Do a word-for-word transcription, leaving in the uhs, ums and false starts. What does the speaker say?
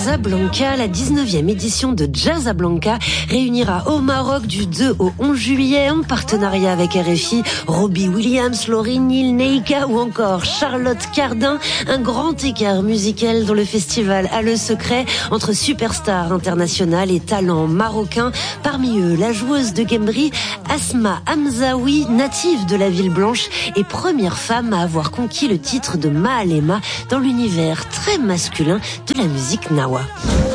Casablanca, la dix-neuvième édition de Jazzablanca réunira au Maroc du deux au onze juillet en partenariat avec R F I, Robbie Williams, Lauryn Hill, Neika ou encore Charlotte Cardin. Un grand écart musical dont le festival a le secret entre superstars internationales et talents marocains. Parmi eux, la joueuse de Guembri, Asma Hamzaoui, native de la ville blanche et première femme à avoir conquis le titre de Maalema dans l'univers très masculin de la musique Nawa.